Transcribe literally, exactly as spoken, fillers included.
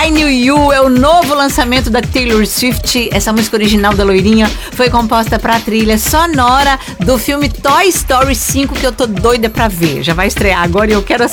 I Knew You é o novo lançamento da Taylor Swift. Essa música original da loirinha foi composta pra trilha sonora do filme Toy Story cinco, que eu tô doida pra ver. Já vai estrear agora e eu quero